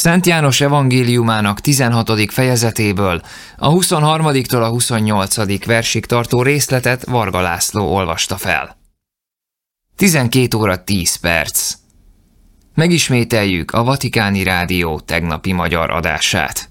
Szent János evangéliumának 16. fejezetéből a 23-tól a 28. versig tartó részletet Varga László olvasta fel. 12 óra 10 perc. Megismételjük a Vatikáni Rádió tegnapi magyar adását.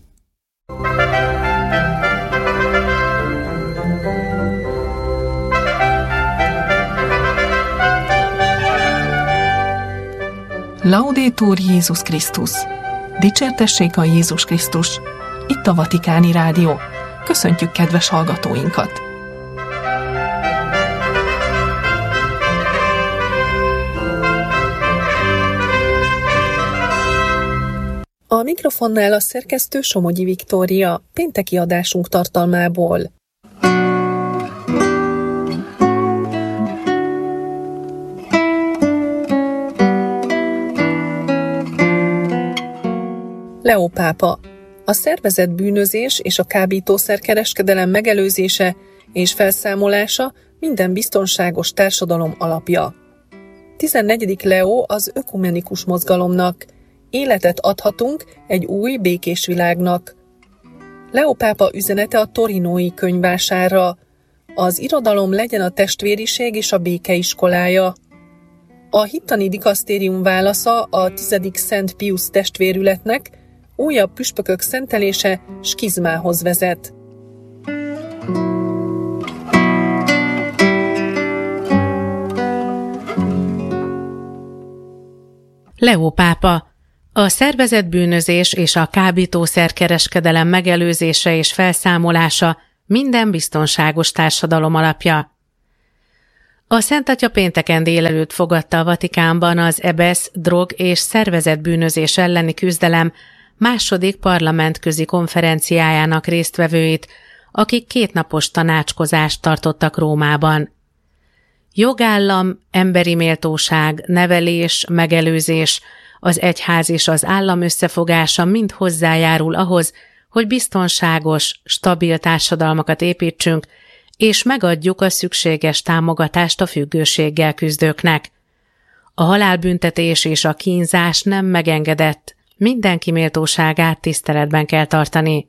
Laudetur Jézus Krisztus! Dicsértessék a Jézus Krisztus! Itt a Vatikáni Rádió. Köszöntjük kedves hallgatóinkat! A mikrofonnál a szerkesztő Somogyi Viktória, pénteki adásunk tartalmából. Leó pápa. A szervezett bűnözés és a kábítószerkereskedelem megelőzése és felszámolása minden biztonságos társadalom alapja. 14. Leó az ökumenikus mozgalomnak. Életet adhatunk egy új, békés világnak. Leó pápa üzenete a torinói könyvvásárra. Az irodalom legyen a testvériség és a béke iskolája. A hittani dikasztérium válasza a 10. Szent Piusz testvérületnek, újabb püspökök szentelése skizmához vezet. Leó pápa. A szervezett bűnözés és a kábítószerkereskedelem megelőzése és felszámolása minden biztonságos társadalom alapja. A Szent Atya pénteken délelőtt fogadta a Vatikánban az EBESZ drog- és szervezett bűnözés elleni küzdelem második parlamentközi konferenciájának résztvevőit, akik 2 napos tanácskozást tartottak Rómában. Jogállam, emberi méltóság, nevelés, megelőzés, az egyház és az állam összefogása mind hozzájárul ahhoz, hogy biztonságos, stabil társadalmakat építsünk, és megadjuk a szükséges támogatást a függőséggel küzdőknek. A halálbüntetés és a kínzás nem megengedett, mindenki méltóságát tiszteletben kell tartani.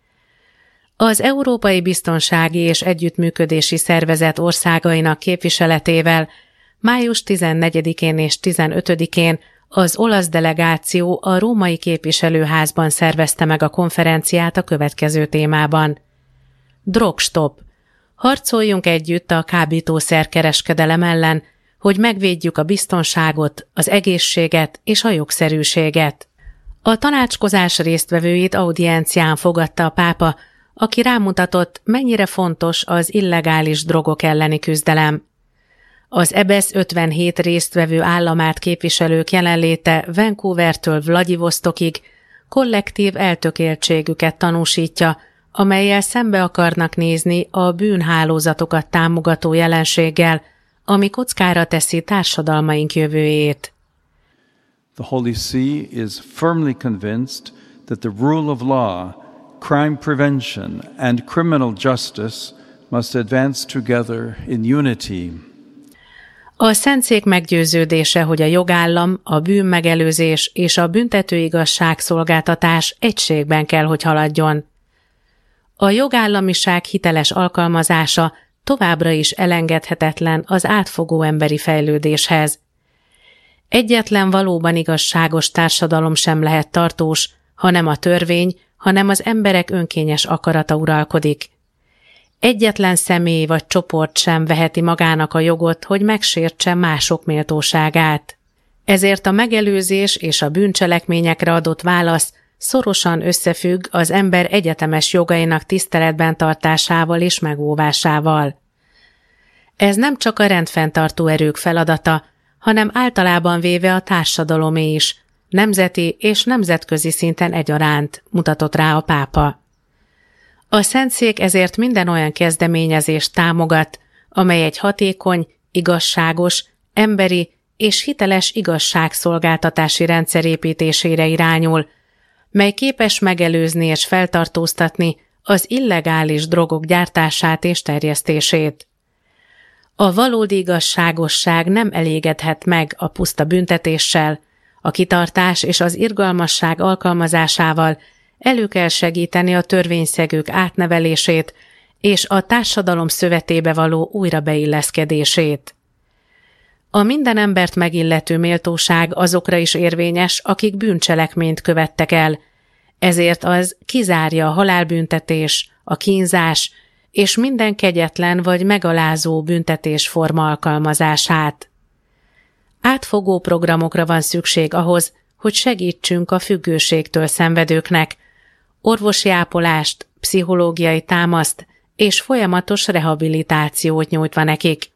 Az Európai Biztonsági és Együttműködési Szervezet országainak képviseletével május 14-én és 15-én az olasz delegáció a római képviselőházban szervezte meg a konferenciát a következő témában. Drogstop. Harcoljunk együtt a kábítószerkereskedelem ellen, hogy megvédjük a biztonságot, az egészséget és a jogszerűséget. A tanácskozás résztvevőit audiencián fogadta a pápa, aki rámutatott, mennyire fontos az illegális drogok elleni küzdelem. Az EBESZ 57 résztvevő államát képviselők jelenléte Vancouvertől Vladivostokig kollektív eltökéltségüket tanúsítja, amellyel szembe akarnak nézni a bűnhálózatokat támogató jelenséggel, ami kockára teszi társadalmaink jövőjét. The Holy See is firmly convinced that the rule of law, crime prevention and criminal justice must advance together in unity. A Szentszék meggyőződése, hogy a jogállam, a bűnmegelőzés és a büntetőigazságszolgáltatás egységben kell, hogy haladjon. A jogállamiság hiteles alkalmazása továbbra is elengedhetetlen az átfogó emberi fejlődéshez. Egyetlen valóban igazságos társadalom sem lehet tartós, ha nem a törvény, hanem az emberek önkényes akarata uralkodik. Egyetlen személy vagy csoport sem veheti magának a jogot, hogy megsértse mások méltóságát. Ezért a megelőzés és a bűncselekményekre adott válasz szorosan összefügg az ember egyetemes jogainak tiszteletben tartásával és megóvásával. Ez nem csak a rendfenntartó erők feladata, hanem általában véve a társadalomé is, nemzeti és nemzetközi szinten egyaránt, mutatott rá a pápa. A Szentszék ezért minden olyan kezdeményezést támogat, amely egy hatékony, igazságos, emberi és hiteles igazságszolgáltatási rendszer építésére irányul, mely képes megelőzni és feltartóztatni az illegális drogok gyártását és terjesztését. A valódi igazságosság nem elégedhet meg a puszta büntetéssel, A kitartás és az irgalmasság alkalmazásával elő kell segíteni a törvényszegők átnevelését és a társadalom szövetébe való újrabeilleszkedését. A minden embert megillető méltóság azokra is érvényes, akik bűncselekményt követtek el, ezért az kizárja a halálbüntetés, a kínzás és minden kegyetlen vagy megalázó büntetésforma alkalmazását. Átfogó programokra van szükség ahhoz, hogy segítsünk a függőségtől szenvedőknek, orvosi ápolást, pszichológiai támaszt és folyamatos rehabilitációt nyújtva nekik.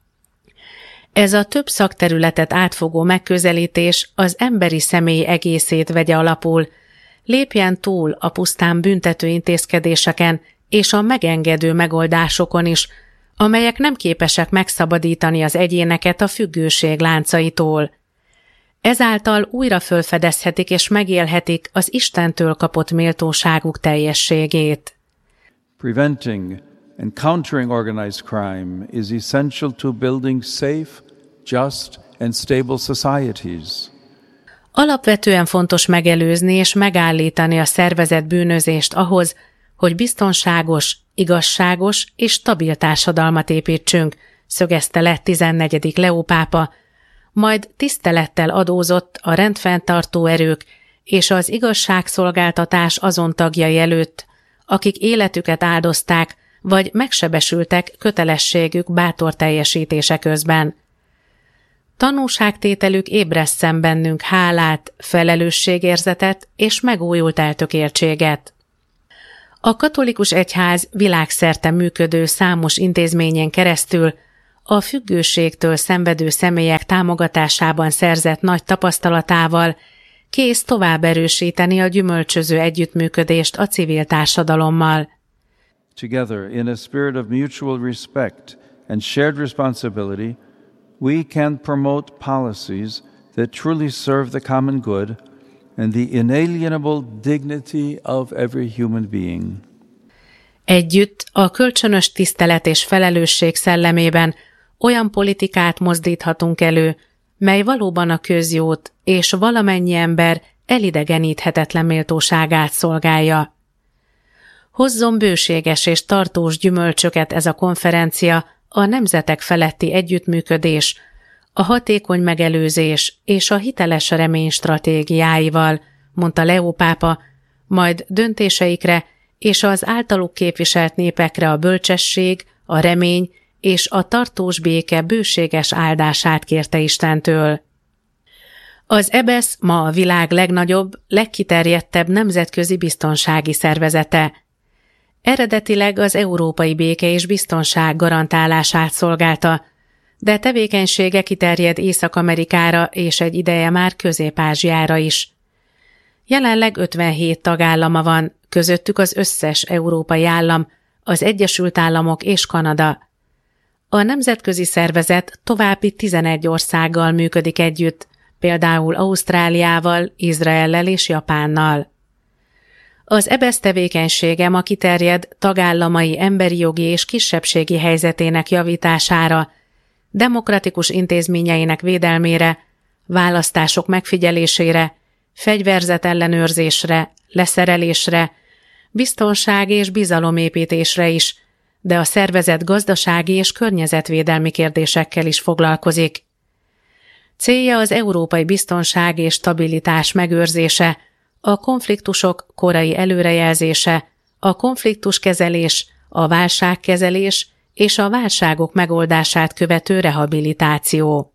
Ez a több szakterületet átfogó megközelítés az emberi személy egészét vegye alapul, lépjen túl a pusztán büntető intézkedéseken és a megengedő megoldásokon is, amelyek nem képesek megszabadítani az egyéneket a függőség láncaitól. Ezáltal újra fölfedezhetik és megélhetik az Istentől kapott méltóságuk teljességét. Preventing and countering organized crime is essential to building safe, just and stable societies. Alapvetően fontos megelőzni és megállítani a szervezett bűnözést ahhoz, hogy biztonságos, igazságos és stabil társadalmat építsünk, szögezte le 14. Leó pápa, majd tisztelettel adózott a rendfenntartó erők és az igazságszolgáltatás azon tagjai előtt, akik életüket áldozták, vagy megsebesültek kötelességük bátor teljesítése közben. Tanúságtételük ébresszen bennünk hálát, felelősségérzetet és megújult eltökéltséget. A katolikus egyház világszerte működő számos intézményen keresztül a függőségtől szenvedő személyek támogatásában szerzett nagy tapasztalatával kész tovább erősíteni a gyümölcsöző együttműködést a civil társadalommal. Together, in a spirit of mutual respect and shared responsibility, we can promote policies that truly serve the common good and the inalienable dignity of every human being. Együtt a kölcsönös tisztelet és felelősség szellemében olyan politikát mozdíthatunk elő, mely valóban a közjót és valamennyi ember elidegeníthetetlen méltóságát szolgálja. Hozzon bőséges és tartós gyümölcsöket ez a konferencia a nemzetek feletti együttműködés, a hatékony megelőzés és a hiteles remény stratégiáival, mondta Leó pápa, majd döntéseikre és az általuk képviselt népekre a bölcsesség, a remény és a tartós béke bőséges áldását kérte Istentől. Az EBESZ ma a világ legnagyobb, legkiterjedtebb nemzetközi biztonsági szervezete. Eredetileg az európai béke és biztonság garantálását szolgálta, de tevékenysége kiterjed Észak-Amerikára és egy ideje már Közép-Ázsiára is. Jelenleg 57 tagállama van, közöttük az összes európai állam, az Egyesült Államok és Kanada. A nemzetközi szervezet további 11 országgal működik együtt, például Ausztráliával, Izraellel és Japánnal. Az EBESZ tevékenysége ma kiterjed tagállamai emberi jogi és kisebbségi helyzetének javítására, demokratikus intézményeinek védelmére, választások megfigyelésére, fegyverzet ellenőrzésre, leszerelésre, biztonság és bizalomépítésre is, de a szervezet gazdasági és környezetvédelmi kérdésekkel is foglalkozik. Célja az európai biztonság és stabilitás megőrzése, a konfliktusok korai előrejelzése, a konfliktuskezelés, a válságkezelés és a válságok megoldását követő rehabilitáció.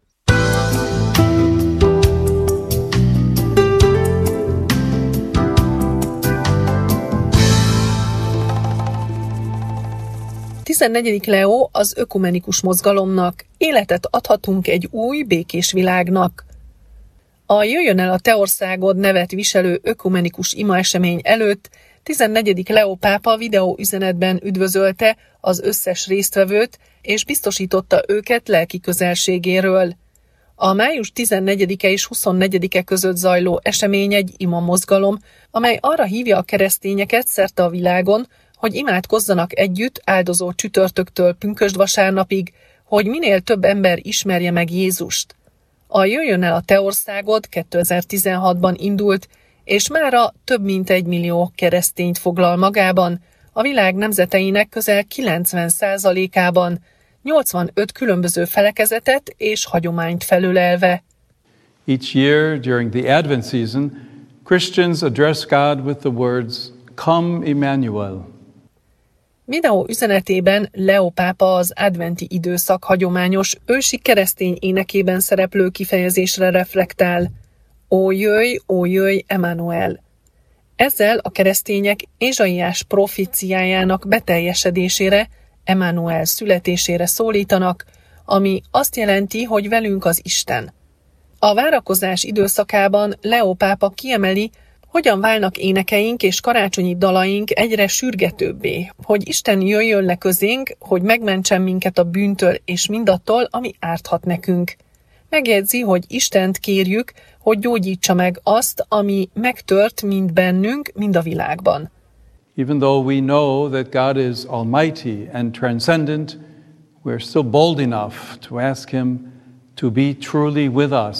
A 14. Leó az ökumenikus mozgalomnak, életet adhatunk egy új, békés világnak. A Jöjjön el a te országod nevet viselő ökumenikus imaesemény előtt 14. Leó pápa videóüzenetben üdvözölte az összes résztvevőt, és biztosította őket lelki közelségéről. A május 14-e és 24-e között zajló esemény egy ima mozgalom, amely arra hívja a keresztényeket szerte a világon, hogy imádkozzanak együtt áldozó csütörtöktől pünkösd vasárnapig, hogy minél több ember ismerje meg Jézust. A Jöjjön el a te országod 2016-ban indult, és mára több mint 1 millió keresztényt foglal magában, a világ nemzeteinek közel 90%-ában, 85 különböző felekezetet és hagyományt felölelve. Each year during the Advent season, Christians address God with the words, "Come Emmanuel." Videó üzenetében Leo pápa az adventi időszak hagyományos ősi keresztény énekében szereplő kifejezésre reflektál. Ó jöjj, Emmanuel! Ezzel a keresztények Ézsaiás proféciájának beteljesedésére, Emmanuel születésére szólítanak, ami azt jelenti, hogy velünk az Isten. A várakozás időszakában Leo pápa kiemeli, hogyan válnak énekeink és karácsonyi dalaink egyre sürgetőbbé, hogy Isten jöjjön le közénk, hogy megmentsen minket a bűntől és mindattól, ami árthat nekünk. Megjegyzi, hogy Istent kérjük, hogy gyógyítsa meg azt, ami megtört mind bennünk, mind a világban. Even though we know that God is almighty and transcendent, we're still bold enough to ask Him to be truly with us,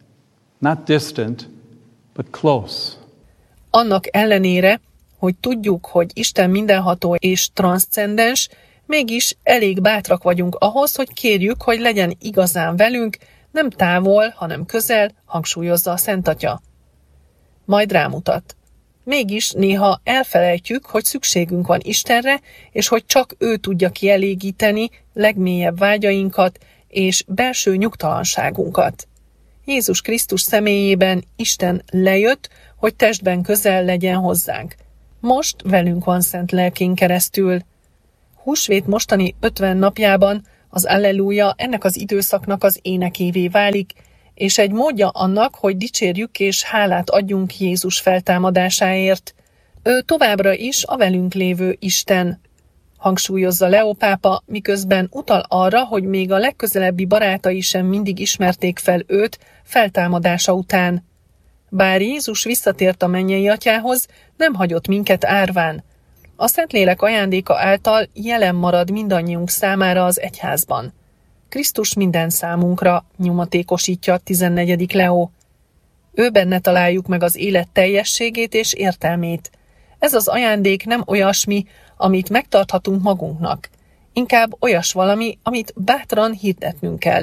not distant, but close. Annak ellenére, hogy tudjuk, hogy Isten mindenható és transzcendens, mégis elég bátrak vagyunk ahhoz, hogy kérjük, hogy legyen igazán velünk, nem távol, hanem közel, hangsúlyozza a Szent Atya. Majd rámutat. Mégis néha elfelejtjük, hogy szükségünk van Istenre, és hogy csak ő tudja kielégíteni legmélyebb vágyainkat és belső nyugtalanságunkat. Jézus Krisztus személyében Isten lejött, hogy testben közel legyen hozzánk. Most velünk van szent lelkén keresztül. Húsvét mostani 50 napjában az Alleluja ennek az időszaknak az énekévé válik, és egy módja annak, hogy dicsérjük és hálát adjunk Jézus feltámadásáért. Ő továbbra is a velünk lévő Isten. Hangsúlyozza Leo pápa, miközben utal arra, hogy még a legközelebbi barátai sem mindig ismerték fel őt feltámadása után. Bár Jézus visszatért a mennyei atyához, nem hagyott minket árván. A Szentlélek ajándéka által jelen marad mindannyiunk számára az egyházban. Krisztus minden számunkra, nyomatékosítja 14. Leó. Ő benne találjuk meg az élet teljességét és értelmét. Ez az ajándék nem olyasmi, amit megtarthatunk magunknak. Inkább olyas valami, amit bátran hirdetnünk kell.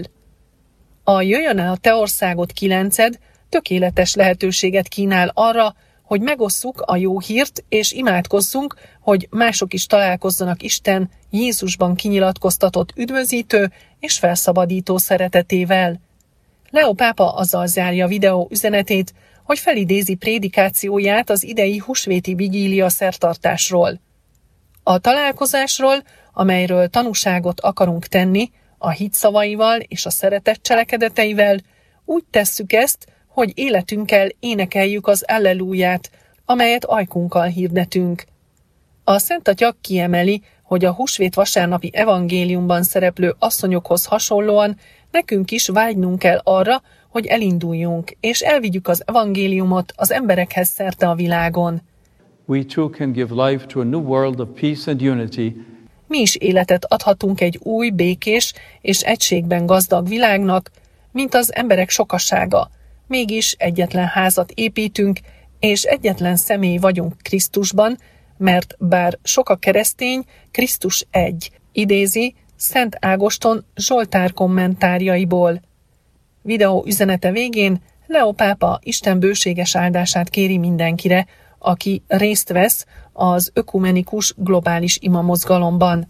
A Jöjjön el a te országod 9. tökéletes lehetőséget kínál arra, hogy megosszuk a jó hírt, és imádkozzunk, hogy mások is találkozzanak Isten Jézusban kinyilatkoztatott üdvözítő és felszabadító szeretetével. Leo pápa azzal zárja videó üzenetét, hogy felidézi prédikációját az idei húsvéti vigília szertartásról. A találkozásról, amelyről tanúságot akarunk tenni, a hit szavaival és a szeretet cselekedeteivel, úgy tesszük ezt, hogy életünkkel énekeljük az Alleluját, amelyet ajkunkkal hirdetünk. A Szent Atya kiemeli, hogy a húsvét vasárnapi evangéliumban szereplő asszonyokhoz hasonlóan nekünk is vágynunk kell arra, hogy elinduljunk, és elvigyük az evangéliumot az emberekhez szerte a világon. We too can give life to a new world of peace and unity. Mi is életet adhatunk egy új, békés és egységben gazdag világnak, mint az emberek sokasága. Mégis egyetlen házat építünk, és egyetlen személy vagyunk Krisztusban, mert bár sok a keresztény, Krisztus egy, idézi Szent Ágoston Zsoltár kommentárjaiból. Videó üzenete végén Leo pápa Isten bőséges áldását kéri mindenkire, aki részt vesz az ökumenikus globális imamozgalomban.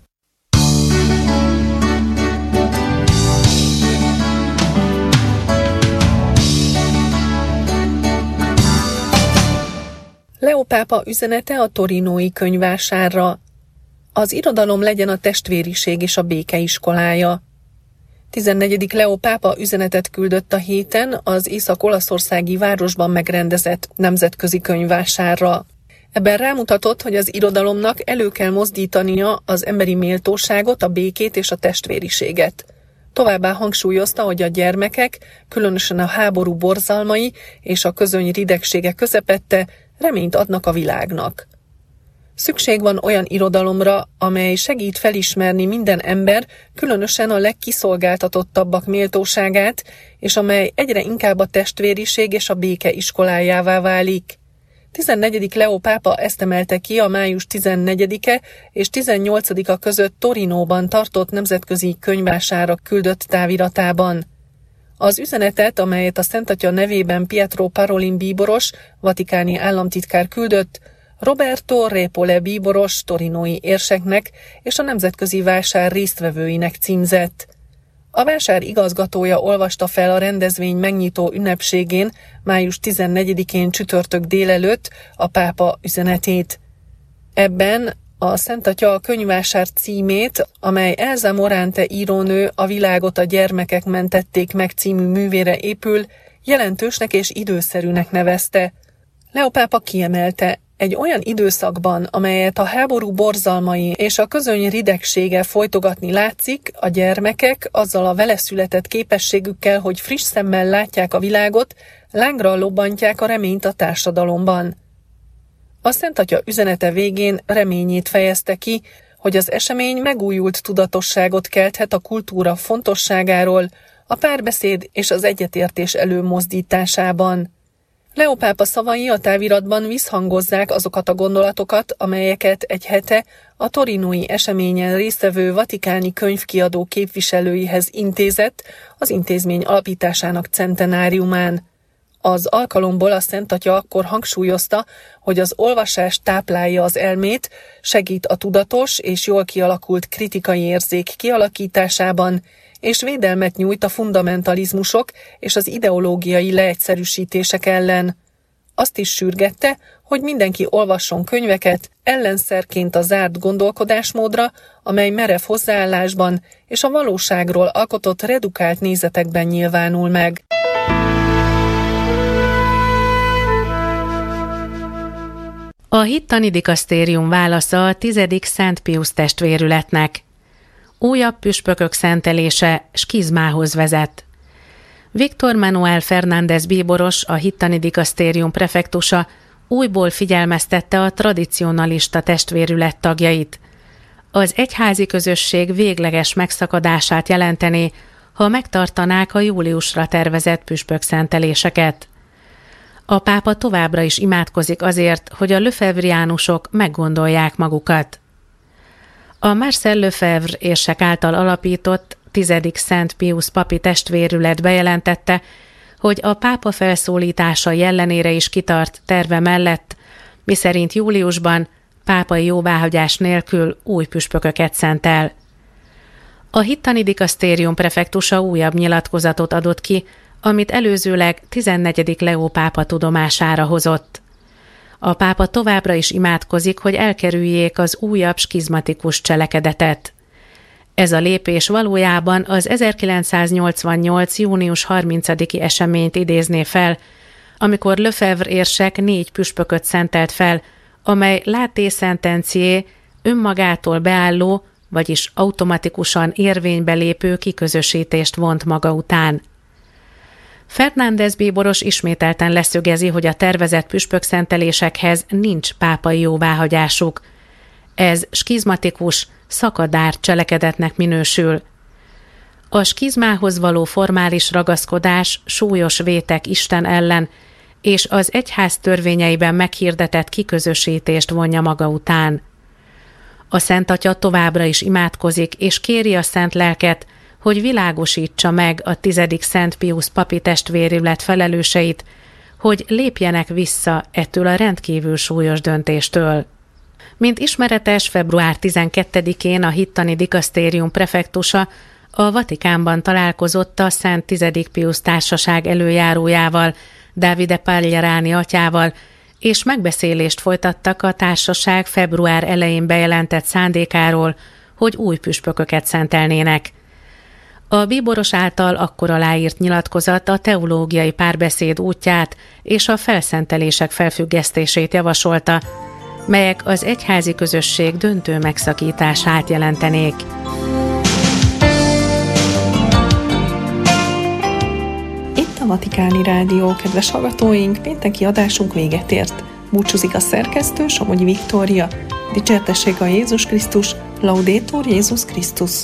Leo pápa üzenete a torinói könyvvásárra. Az irodalom legyen a testvériség és a béke iskolája. 14. Leo pápa üzenetet küldött a héten az észak-olaszországi városban megrendezett nemzetközi könyvvásárra. Ebben rámutatott, hogy az irodalomnak elő kell mozdítania az emberi méltóságot, a békét és a testvériséget. Továbbá hangsúlyozta, hogy a gyermekek, különösen a háború borzalmai és a közöny ridegsége közepette reményt adnak a világnak. Szükség van olyan irodalomra, amely segít felismerni minden ember, különösen a legkiszolgáltatottabbak méltóságát, és amely egyre inkább a testvériség és a béke iskolájává válik. 14. Leó pápa ezt emelte ki a május 14-e és 18-a között Torinóban tartott nemzetközi könyvvásárra küldött táviratában. Az üzenetet, amelyet a Szent Atya nevében Pietro Parolin bíboros, vatikáni államtitkár küldött, Roberto Repole bíboros, torinói érseknek és a nemzetközi vásár résztvevőinek címzett. A vásár igazgatója olvasta fel a rendezvény megnyitó ünnepségén, május 14-én csütörtök délelőtt a pápa üzenetét. Ebben a Szent Atya a könyvvásár címét, amely Elsa Morante írónő A világot a gyermekek mentették meg című művére épül, jelentősnek és időszerűnek nevezte. Leó pápa kiemelte, egy olyan időszakban, amelyet a háború borzalmai és a közöny ridegsége folytogatni látszik, a gyermekek azzal a vele született képességükkel, hogy friss szemmel látják a világot, lángra lobbantják a reményt a társadalomban. A Szent Atya üzenete végén reményét fejezte ki, hogy az esemény megújult tudatosságot kelthet a kultúra fontosságáról, a párbeszéd és az egyetértés előmozdításában. Leó pápa szavai a táviratban visszhangozzák azokat a gondolatokat, amelyeket egy hete a torinói eseményen résztvevő vatikáni könyvkiadó képviselőihez intézett az intézmény alapításának centenáriumán. Az alkalomból a Szent Atya akkor hangsúlyozta, hogy az olvasás táplálja az elmét, segít a tudatos és jól kialakult kritikai érzék kialakításában, és védelmet nyújt a fundamentalizmusok és az ideológiai leegyszerűsítések ellen. Azt is sürgette, hogy mindenki olvasson könyveket ellenszerként a zárt gondolkodásmódra, amely merev hozzáállásban és a valóságról alkotott redukált nézetekben nyilvánul meg. A hittani dikasztérium válasza a 10. Szent Piusz testvérületnek. Újabb püspökök szentelése skizmához vezet. Víctor Manuel Fernández bíboros, a hittani dikasztérium prefektusa újból figyelmeztette a tradicionalista testvérület tagjait. Az egyházi közösség végleges megszakadását jelentené, ha megtartanák a júliusra tervezett püspökszenteléseket. A pápa továbbra is imádkozik azért, hogy a lefebvriánusok meggondolják magukat. A Marcel Lefebvre érsek által alapított 10. Szent Piusz papi testvérület bejelentette, hogy a pápa felszólítása ellenére is kitart terve mellett, miszerint júliusban pápai jóváhagyás nélkül új püspököket szentel. A hittani dikasztérium prefektusa újabb nyilatkozatot adott ki, amit előzőleg 14. Leó pápa tudomására hozott. A pápa továbbra is imádkozik, hogy elkerüljék az újabb skizmatikus cselekedetet. Ez a lépés valójában az 1988. június 30-i eseményt idézné fel, amikor Lefebvre érsek 4 püspököt szentelt fel, amely láté sentencié önmagától beálló, vagyis automatikusan érvénybe lépő kiközösítést vont maga után. Fernández bíboros ismételten leszögezi, hogy a tervezett püspökszentelésekhez nincs pápai jóváhagyásuk. Ez skizmatikus, szakadár cselekedetnek minősül. A skizmához való formális ragaszkodás súlyos vétek Isten ellen, és az egyház törvényeiben meghirdetett kiközösítést vonja maga után. A Szent Atya továbbra is imádkozik, és kéri a Szent Lelket, hogy világosítsa meg a 10. Szent Piusz papi testvérület felelőseit, hogy lépjenek vissza ettől a rendkívül súlyos döntéstől. Mint ismeretes, február 12-én a hittani dikasztérium prefektusa a Vatikánban találkozott a Szent 10. Piusz társaság előjárójával, Davide Pagliarani atyával, és megbeszélést folytattak a társaság február elején bejelentett szándékáról, hogy új püspököket szentelnének. A bíboros által akkor aláírt nyilatkozat a teológiai párbeszéd útját és a felszentelések felfüggesztését javasolta, melyek az egyházi közösség döntő megszakítását jelentenék. Itt a Vatikáni Rádió, kedves hallgatóink, pénteki adásunk véget ért. Búcsúzik a szerkesztő, Somogyi Viktória. Dicsértessék a Jézus Krisztus, Laudetur Jézus Krisztus.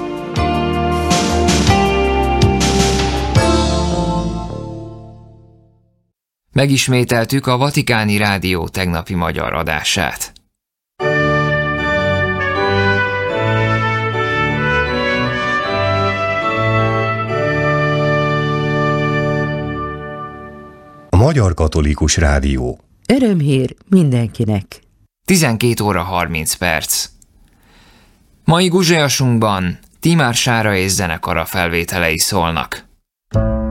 Megismételtük a Vatikáni Rádió tegnapi magyar adását. A Magyar Katolikus Rádió. Örömhír mindenkinek. 12 óra 30 perc. Mai guzsajasunkban Timár Sára és zenekara felvételei szólnak.